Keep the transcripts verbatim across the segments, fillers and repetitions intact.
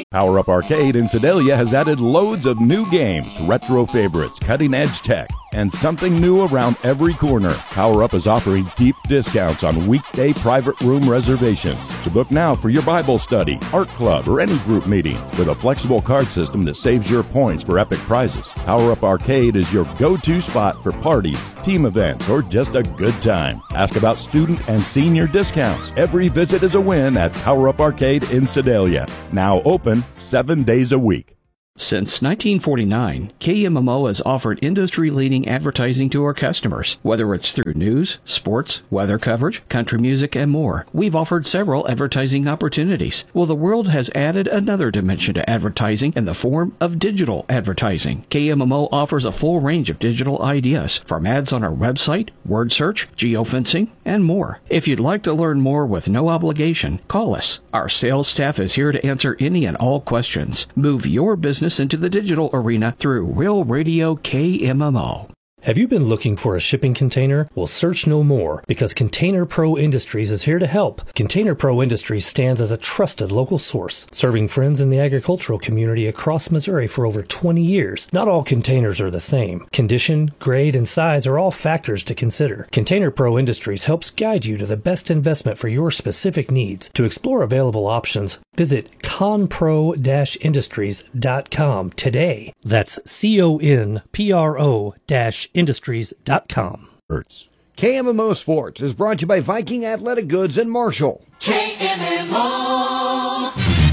Power Up Arcade in Sedalia has added loads of new games, retro favorites, cutting-edge tech, and something new around every corner. Power Up is offering deep discounts on weekday private room reservations. So book now for your Bible study, art club, or any group meeting with a flexible card system that saves your points for epic prizes. Power Up Arcade is your go-to spot for parties, team events, or just a good time. Ask about student and senior discounts. Every visit is a win at Power Up Arcade in Sedalia. Now open seven days a week. Since nineteen forty-nine, K M M O has offered industry-leading advertising to our customers. Whether it's through news, sports, weather coverage, country music, and more, we've offered several advertising opportunities. Well, the world has added another dimension to advertising in the form of digital advertising. K M M O offers a full range of digital ideas, from ads on our website, word search, geofencing, and more. If you'd like to learn more with no obligation, call us. Our sales staff is here to answer any and all questions. Move your business into the digital arena through Real Radio K M M O. Have you been looking for a shipping container? Well, search no more, because Container Pro Industries is here to help. Container Pro Industries stands as a trusted local source, serving friends in the agricultural community across Missouri for over twenty years. Not all containers are the same. Condition, grade, and size are all factors to consider. Container Pro Industries helps guide you to the best investment for your specific needs. To explore available options, visit conpro industries dot com today. That's C O N P R O industries dot com. K M M O Sports is brought to you by Viking Athletic Goods in Marshall. K M M O.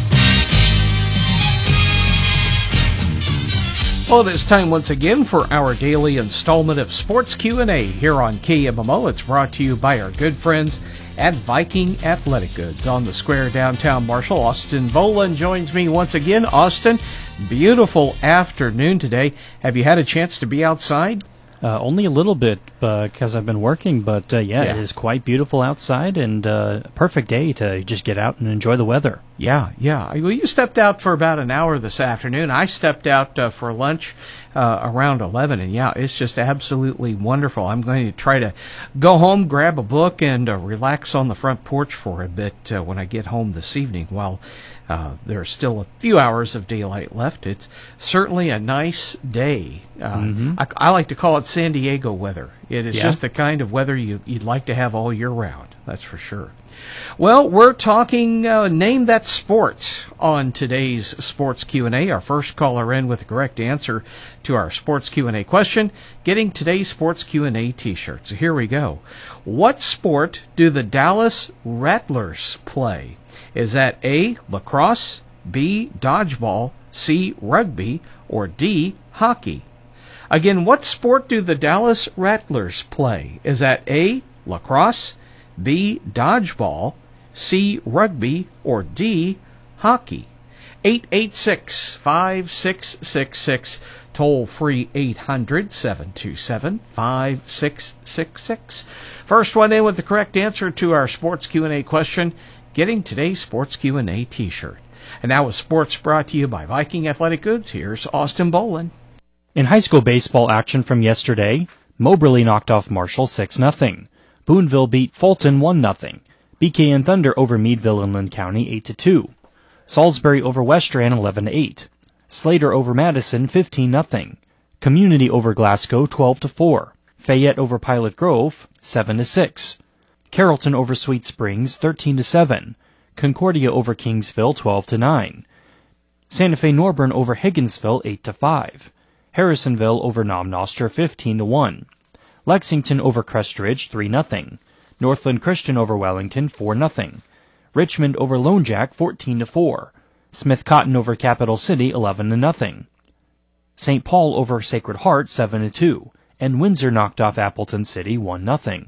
Well, it is time once again for our daily installment of Sports Q and A here on K M M O. It's brought to you by our good friends at Viking Athletic Goods on the square downtown Marshall. Austin Boland joins me once again. Austin, beautiful afternoon today. Have you had a chance to be outside? Uh, only a little bit because uh, I've been working, but uh, yeah, yeah, it is quite beautiful outside and uh, a perfect day to just get out and enjoy the weather. Yeah, yeah. Well, you stepped out for about an hour this afternoon. I stepped out uh, for lunch uh, around eleven, and yeah, it's just absolutely wonderful. I'm going to try to go home, grab a book, and uh, relax on the front porch for a bit uh, when I get home this evening while uh, there's still a few hours of daylight left. It's certainly a nice day. Uh, mm-hmm. I, I like to call it San Diego weather. It is yeah. just the kind of weather you, you'd like to have all year round, that's for sure. Well, we're talking uh, Name That Sport on today's Sports Q and A. Our first caller in with the correct answer to our Sports Q and A question, getting today's Sports Q and A t-shirt. So here we go. What sport do the Dallas Rattlers play? Is that A, lacrosse, B, dodgeball, C, rugby, or D, hockey? Again, what sport do the Dallas Rattlers play? Is that A, lacrosse, B, dodgeball, C, rugby, or D, hockey? eight eight six, five six six six, toll free eight hundred, seven two seven, five six six six. First one in with the correct answer to our Sports Q and A question, getting today's Sports Q and A t-shirt. And now with sports brought to you by Viking Athletic Goods, here's Austin Boland. In high school baseball action from yesterday, Moberly knocked off Marshall six nothing. Boonville beat Fulton one nothing. B K N Thunder over Meadville and Lynn County eight to two. Salisbury over West Strand eleven to eight. Slater over Madison fifteen nothing. Community over Glasgow twelve to four. Fayette over Pilot Grove seven to six. Carrollton over Sweet Springs thirteen to seven. Concordia over Kingsville twelve to nine. Santa Fe Norburn over Higginsville eight to five. Harrisonville over Nomnostra fifteen to one. Lexington over Crest Ridge three nothing. Northland Christian over Wellington four nothing. Richmond over Lone Jack fourteen to four. Smith Cotton over Capital City eleven to nothing. Saint Paul over Sacred Heart seven to two, and Windsor knocked off Appleton City one nothing.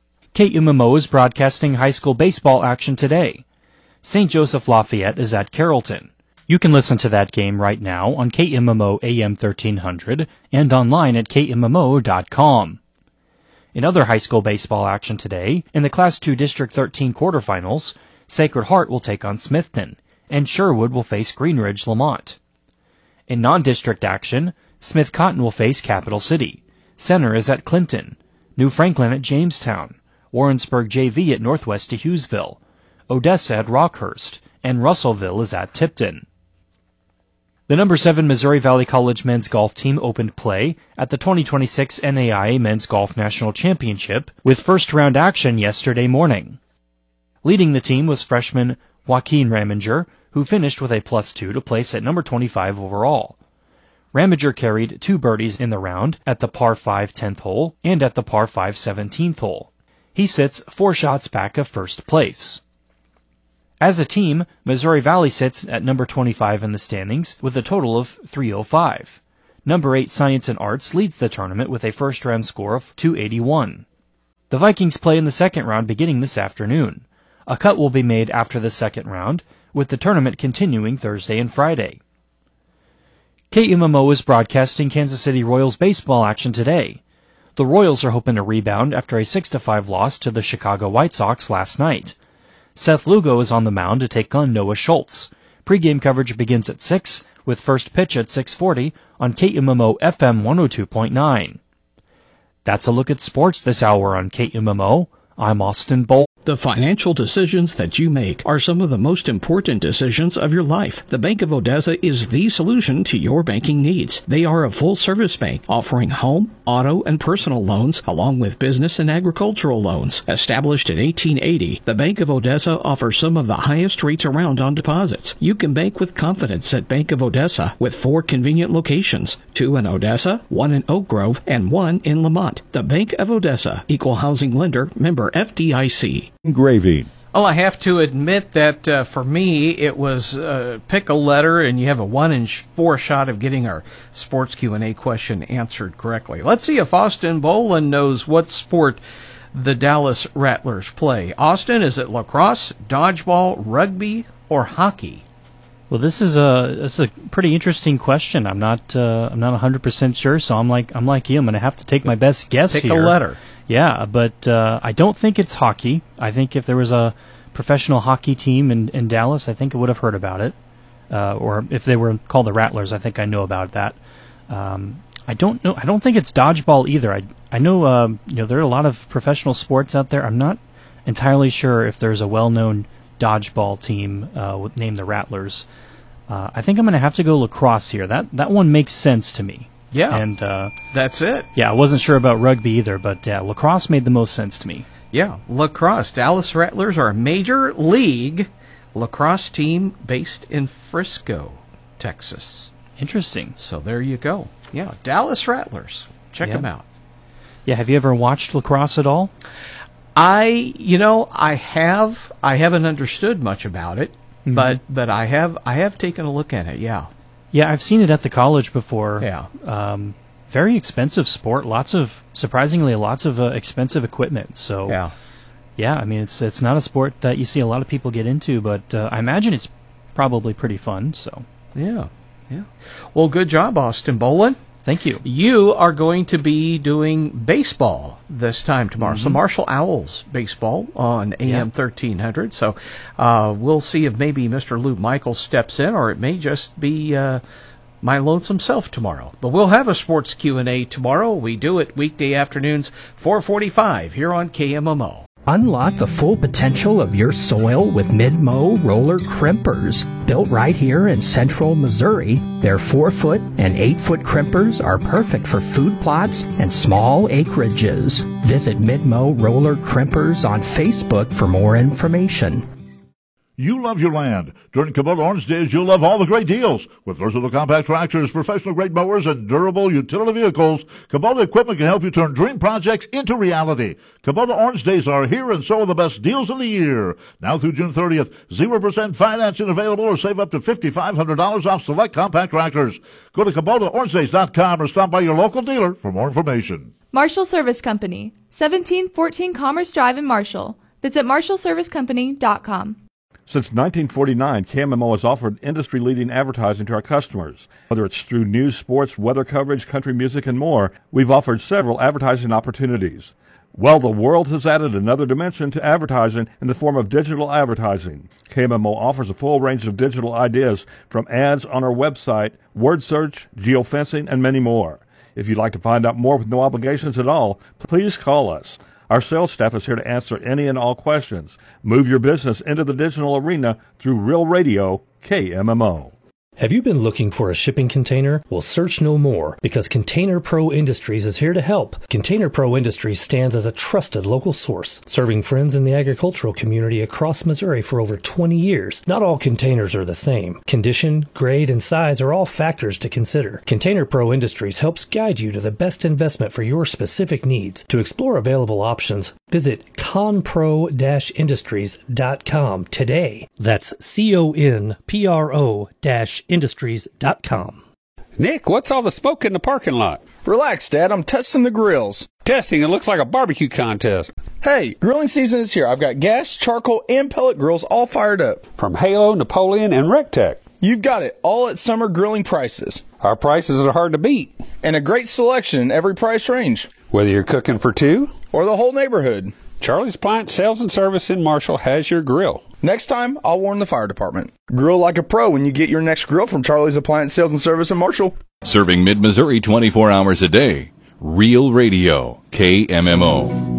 K M M O is broadcasting high school baseball action today. Saint Joseph Lafayette is at Carrollton. You can listen to that game right now on K M M O A M thirteen hundred and online at K M M O dot com. In other high school baseball action today, in the Class two District thirteen quarterfinals, Sacred Heart will take on Smithton, and Sherwood will face Greenridge Lamont. In non-district action, Smith Cotton will face Capital City. Center is at Clinton. New Franklin at Jamestown. Warrensburg J V at Northwest to Hughesville. Odessa at Rockhurst. And Russellville is at Tipton. The number seven Missouri Valley College men's golf team opened play at the twenty twenty-six N A I A Men's Golf National Championship with first-round action yesterday morning. Leading the team was freshman Joaquin Raminger, who finished with a plus two to place at number twenty-five overall. Raminger carried two birdies in the round at the par five tenth hole and at the par five seventeenth hole. He sits four shots back of first place. As a team, Missouri Valley sits at number twenty-five in the standings with a total of three oh five. Number eight Science and Arts leads the tournament with a first-round score of two eighty-one. The Vikings play in the second round beginning this afternoon. A cut will be made after the second round, with the tournament continuing Thursday and Friday. K M M O is broadcasting Kansas City Royals baseball action today. The Royals are hoping to rebound after a six to five loss to the Chicago White Sox last night. Seth Lugo is on the mound to take on Noah Schultz. Pre-game coverage begins at six, with first pitch at six forty on K M M O F M one oh two point nine. That's a look at sports this hour on K M M O. I'm Austin Bolt. The financial decisions that you make are some of the most important decisions of your life. The Bank of Odessa is the solution to your banking needs. They are a full-service bank offering home, auto, and personal loans, along with business and agricultural loans. Established in eighteen eighty, the Bank of Odessa offers some of the highest rates around on deposits. You can bank with confidence at Bank of Odessa with four convenient locations, two in Odessa, one in Oak Grove, and one in Lamont. The Bank of Odessa, Equal Housing Lender, member F D I C. Engraving. Well, I have to admit that uh, for me, it was uh, pick a letter, and you have a one in four shot of getting our sports Q and A question answered correctly. Let's see if Austin Boland knows what sport the Dallas Rattlers play. Austin, is it lacrosse, dodgeball, rugby, or hockey? Well, this is a this is a pretty interesting question. I'm not uh, I'm not one hundred percent sure, so I'm like I'm like you. I'm going to have to take my best guess Pick here. Pick a letter. Yeah, but uh, I don't think it's hockey. I think if there was a professional hockey team in, in Dallas, I think I would have heard about it. Uh, or if they were called the Rattlers, I think I know about that. Um, I don't know. I don't think it's dodgeball either. I I know uh, you know there are a lot of professional sports out there. I'm not entirely sure if there's a well-known dodgeball team uh, named the Rattlers. Uh, I think I'm going to have to go lacrosse here. That that one makes sense to me. Yeah, and uh, that's it. Yeah, I wasn't sure about rugby either, but uh, lacrosse made the most sense to me. Yeah, lacrosse. Dallas Rattlers are a major league lacrosse team based in Frisco, Texas. Interesting. So there you go. Yeah, Dallas Rattlers. Check yeah. them out. Yeah, have you ever watched lacrosse at all? I, you know, I have. I haven't understood much about it, mm-hmm. but but I have. I have taken a look at it. Yeah. Yeah, I've seen it at the college before. Yeah. Um, very expensive sport. Lots of, surprisingly, lots of uh, expensive equipment. So, yeah. Yeah, I mean, it's it's not a sport that you see a lot of people get into, but uh, I imagine it's probably pretty fun. So. Yeah. Yeah. Well, good job, Austin Boland. Thank you. You are going to be doing baseball this time tomorrow. Mm-hmm. So Marshall Owls baseball on A M yeah. thirteen hundred. So uh, we'll see if maybe Mister Lou Michaels steps in, or it may just be uh, my lonesome self tomorrow. But we'll have a sports Q and A tomorrow. We do it weekday afternoons, four forty-five here on K M M O. Unlock the full potential of your soil with Mid-Mow roller crimpers. Built right here in central Missouri, their four foot and eight foot crimpers are perfect for food plots and small acreages. Visit Mid-Mow roller crimpers on Facebook for more information. You love your land. During Kubota Orange Days, you'll love all the great deals. With versatile compact tractors, professional-grade mowers, and durable utility vehicles, Kubota equipment can help you turn dream projects into reality. Kubota Orange Days are here, and so are the best deals of the year. Now through June thirtieth, zero percent financing available, or save up to five thousand five hundred dollars off select compact tractors. Go to Kubota Orange Days dot com or stop by your local dealer for more information. Marshall Service Company, seventeen fourteen Commerce Drive in Marshall. Visit marshall service company dot com. Since nineteen forty-nine, K M M O has offered industry-leading advertising to our customers. Whether it's through news, sports, weather coverage, country music, and more, we've offered several advertising opportunities. Well, the world has added another dimension to advertising in the form of digital advertising. K M M O offers a full range of digital ideas, from ads on our website, word search, geofencing, and many more. If you'd like to find out more with no obligations at all, please call us. Our sales staff is here to answer any and all questions. Move your business into the digital arena through Real Radio, K M M O. Have you been looking for a shipping container? Well, search no more, because Container Pro Industries is here to help. Container Pro Industries stands as a trusted local source, serving friends in the agricultural community across Missouri for over twenty years. Not all containers are the same. Condition, grade, and size are all factors to consider. Container Pro Industries helps guide you to the best investment for your specific needs. To explore available options, visit conpro dash industries dot com today. That's C O N P R O dash industries dot com. Nick, what's all the smoke in the parking lot? Relax, Dad. I'm testing the grills. Testing? It looks like a barbecue contest. Hey, grilling season is here. I've got gas, charcoal, and pellet grills all fired up. From Halo, Napoleon, and Rectech. You've got it. All at summer grilling prices. Our prices are hard to beat. And a great selection in every price range. Whether you're cooking for two or the whole neighborhood. Charlie's Appliance Sales and Service in Marshall has your grill. Next time, I'll warn the fire department. Grill like a pro when you get your next grill from Charlie's Appliance Sales and Service in Marshall. Serving mid-Missouri twenty-four hours a day. Real Radio, K M M O.